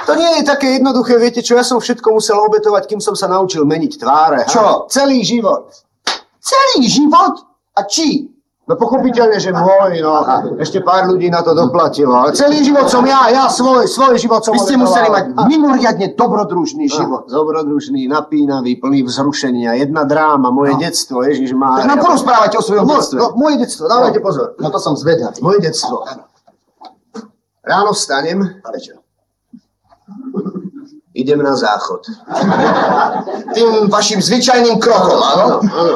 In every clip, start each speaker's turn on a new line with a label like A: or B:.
A: To nie je také jednoduché, viete čo, ja som všetko musel obetovať, kým som sa naučil meniť tváre.
B: Čo?
A: Celý život.
B: Celý život? A či?
A: No pochopiteľne, že môj, no. Ešte pár ľudí na to doplatilo. Ale celý život som ja svoj život som
B: Vy ste museli mať mimoriadne dobrodružný život.
A: Dobrodružný, napínavý, plný vzrušenia. Jedna dráma, moje detstvo, Ježišmária.
B: Tak nám porozprávajte o svojom detstve.
A: Moje detstvo, dávajte pozor.
B: No to som zvedavý.
A: Moje detstvo. Ráno vstanem.
B: Ale čo?
A: Idem na záchod.
B: Tým vašim zvyčajným krokom, áno?
A: Áno.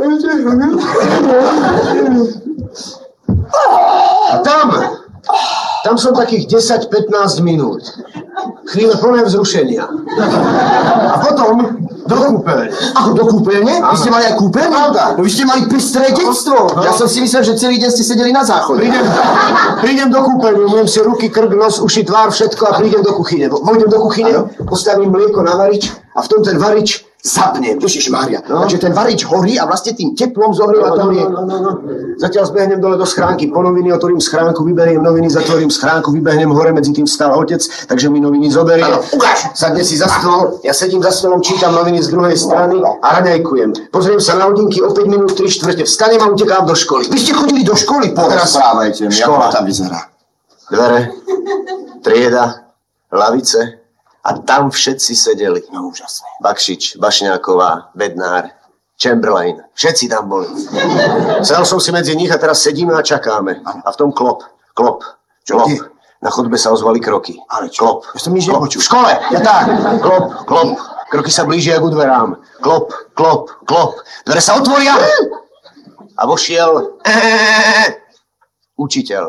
A: A tam som takých 10-15 minút. Chvíle plné vzrušenia. A potom do kúpeľne.
B: Ako do kúpeľne? Vy ste mali aj kúpeľne?
A: Pravda.
B: No vy ste mali pestré detstvo. Ja som si myslel, že celý deň ste sedeli na záchode.
A: Prídem do kúpeľne, umiem si ruky, krk, nos, uši, tvár, všetko a prídem do kuchyne. Vojdem do kuchyne, postavím mlieko na varič a v tom ten varič zapnem.
B: Ježišmária.
A: No.
B: Takže ten varič horí a vlastne tým teplom zohrieva to mlieko.
A: Zatiaľ zbehnem dole do schránky, po noviny otvorím schránku, vyberiem noviny, zatvorím schránku, vybehnem hore, medzi tým stál otec, takže mi noviny zoberie.
B: Ukáž!
A: Sadne si za stôl, ja sedím za stolom, čítam noviny z druhej strany a raňajkujem. Pozriem sa na hodinky, o 5 minút 3/4, vstanem a utekám do školy.
B: Vy ste chodili do školy, porozprávajte mi, ako tam vyzerá.
A: Dvere, trieda, lavice a tam všetci sedeli.
B: No úžasné.
A: Bakšič, Bašňáková, Bednár, Chamberlain, všetci tam boli. Sedel som si medzi nich a teraz sedíme a čakáme. A v tom klop.
B: Čo ty?
A: Na chodbe sa ozvali kroky.
B: Ale čo?
A: Klop.
B: Ja som nič nepočul.
A: V škole, ja tak. Klop. Kroky sa blížia k dverám. Klop. Dvere sa otvoria. A vošiel učiteľ.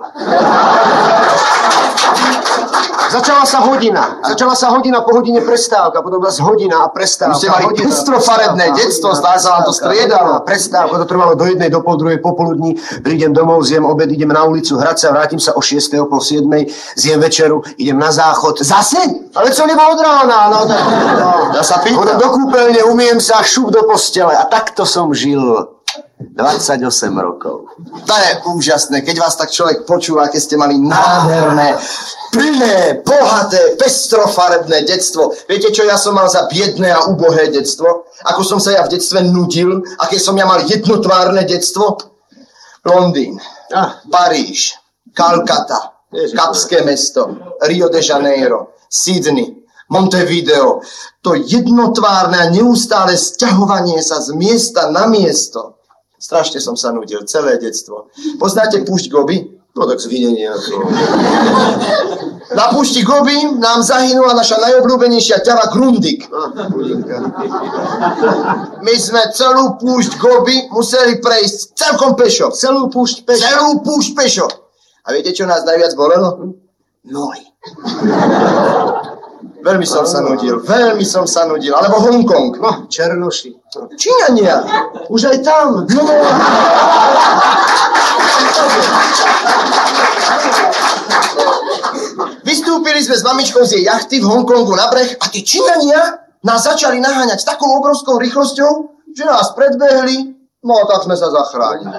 A: Začala sa hodina, po hodine prestávka, potom zase hodina a prestávka.
B: Už ste mali pestrofarebné detstvo, zdá sa vám to striedalo.
A: Prestávka, to trvalo do 1, do pol druhej popoludní, prídem domov, zjem obed, idem na ulicu hrať sa, vrátim sa o 6, o pol 7, zjem večeru, idem na záchod.
B: Zase?
A: Ale co nebo od rána,
B: Ja sa pýtam.
A: Chodím do kúpeľne, umiem sa, šup do postele a takto som žil 28 rokov.
B: To je úžasné, keď vás tak človek počúva, keď ste mali nádherné, plné, bohaté, pestrofarebné detstvo. Viete, čo ja som mal za biedné a ubohé detstvo? Ako som sa ja v detstve nudil? Aké som ja mal jednotvárne detstvo? Londýn, Paríž, Kalkata, Kapské mesto, Rio de Janeiro, Sydney, Montevideo. To jednotvárne a neustále sťahovanie sa z miesta na miesto. Strašne som sa nudil, celé detstvo. Poznáte púšť Gobi?
A: No tak zvinenie ako...
B: Na púšti Gobi nám zahynula naša najobľúbenejšia ťava Grundig. My sme celú púšť Gobi museli prejsť celkom pešo.
A: Celú púšť
B: pešo. A viete, čo nás najviac bolelo? Nohy. Veľmi som sa nudil. Alebo Hongkong.
A: No, Černoši.
B: Číňania. Už aj tam. No. Vystúpili sme s mamičkou z jej jachty v Hongkongu na breh a tí Číňania nás začali naháňať s takou obrovskou rýchlosťou, že nás predbehli, no a tak sme sa zachránili.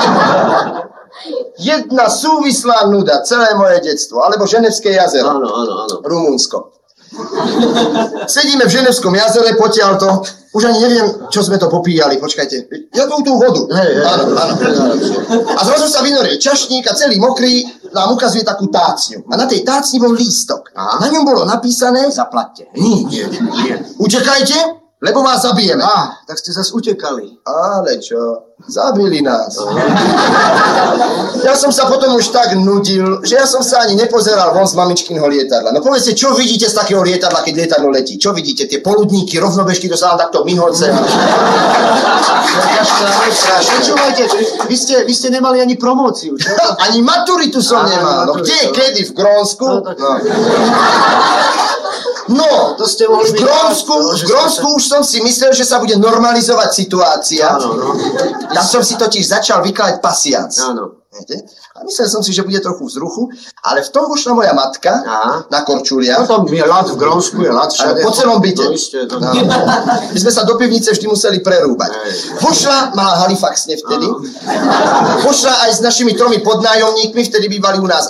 B: Jedna súvislá nuda, celé moje detstvo, alebo Ženevské jazero.
A: Áno.
B: Rumunsko. Sedíme v Ženevskom jazere, potiaľto. Už ani neviem, čo sme to popíjali. Počkajte. Ja tú vodu. Áno. A zrazu sa vynorie čašník a celý mokrý nám ukazuje takú tácňu. A na tej tácni bol lístok. A na ňom bolo napísané: zaplaťte. Nie. Utekajte, lebo vás zabijeme.
A: Tak ste zase utekali.
B: Ale čo? Zabili nás. Ja som sa potom už tak nudil, že ja som sa ani nepozeral von z mamičkinho lietadla. No povedzte, čo vidíte z takého lietadla, keď lietadlo letí? Čo vidíte? Tie poludníky, rovnobežky, to sa vám takto myhoce.
A: Počúvajte, vy ste nemali ani promóciu, čo?
B: Ani maturitu som nemal. No kde, kedy? V Grónsku? No,
A: to ste mohli
B: v Grónsku už som si myslel, že sa bude normalizovať situácia.
A: Áno.
B: Tam som si totiž začal vykladať pasiac.
A: Áno.
B: Viete? A myslel som si, že bude trochu vzruchu, ale v tom vošla moja matka na korčuliach.
A: No tam je ľad v Grónsku, je ľad všade.
B: Po celom byte.
A: No.
B: My sme sa do pivnice vždy museli prerúbať. Vošla, mala Halifax vtedy. Vošla aj s našimi 3 podnájomníkmi, vtedy bývali u nás